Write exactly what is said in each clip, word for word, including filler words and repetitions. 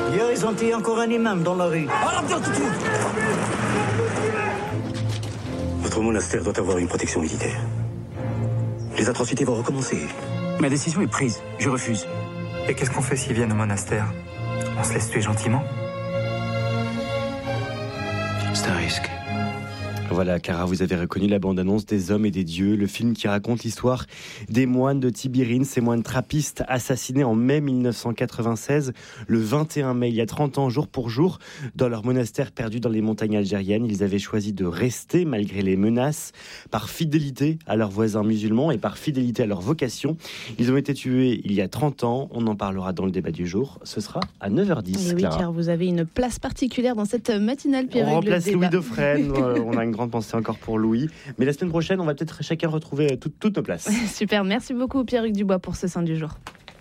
Hier, ils ont tué encore un imam dans la rue. Votre monastère doit avoir une protection militaire. Les atrocités vont recommencer. Ma décision est prise. Je refuse. Et qu'est-ce qu'on fait s'ils viennent au monastère? On se laisse tuer gentiment? C'est un risque. Voilà, Clara, vous avez reconnu la bande-annonce des Hommes et des Dieux, le film qui raconte l'histoire des moines de Tibérine, ces moines trappistes assassinés en mai mille neuf cent quatre-vingt-seize, le vingt et un mai, il y a trente ans, jour pour jour, dans leur monastère perdu dans les montagnes algériennes. Ils avaient choisi de rester malgré les menaces, par fidélité à leurs voisins musulmans et par fidélité à leur vocation. Ils ont été tués il y a trente ans, on en parlera dans le débat du jour, ce sera à neuf heures dix. Et oui, Clara. car vous avez une place particulière dans cette matinale, Pierre. On remplace Louis Dauphren, on a une grande pensée encore pour Louis. Mais la semaine prochaine, on va peut-être chacun retrouver tout, toutes nos places. Super, merci beaucoup Pierre-Hugues Dubois pour ce sein du jour.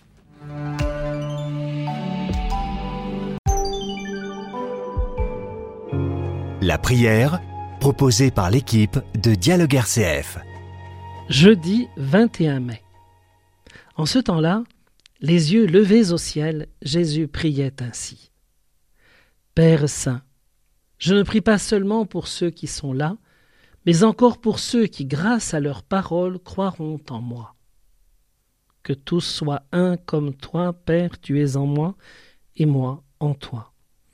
La prière, proposée par l'équipe de Dialogue R C F. Jeudi vingt et un mai. En ce temps-là, les yeux levés au ciel, Jésus priait ainsi. Père saint, je ne prie pas seulement pour ceux qui sont là, mais encore pour ceux qui, grâce à leur parole, croiront en moi. Que tous soient un comme toi, Père, tu es en moi, et moi en toi.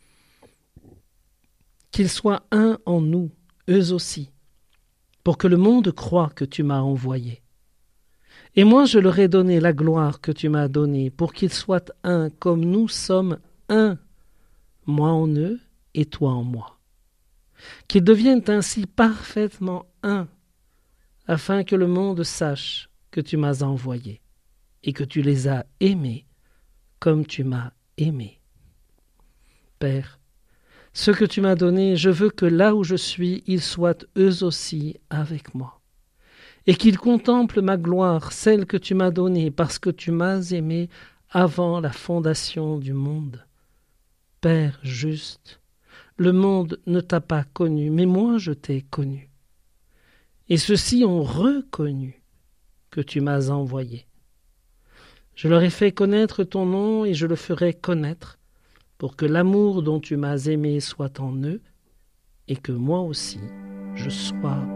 Qu'ils soient un en nous, eux aussi, pour que le monde croie que tu m'as envoyé. Et moi je leur ai donné la gloire que tu m'as donnée, pour qu'ils soient un comme nous sommes un, moi en eux et toi en moi. Qu'ils deviennent ainsi parfaitement un, afin que le monde sache que tu m'as envoyé et que tu les as aimés comme tu m'as aimé. Père, ce que tu m'as donné, je veux que là où je suis, ils soient eux aussi avec moi, et qu'ils contemplent ma gloire, celle que tu m'as donnée, parce que tu m'as aimé avant la fondation du monde. Père juste, le monde ne t'a pas connu, mais moi je t'ai connu. Et ceux-ci ont reconnu que tu m'as envoyé. Je leur ai fait connaître ton nom et je le ferai connaître, pour que l'amour dont tu m'as aimé soit en eux et que moi aussi je sois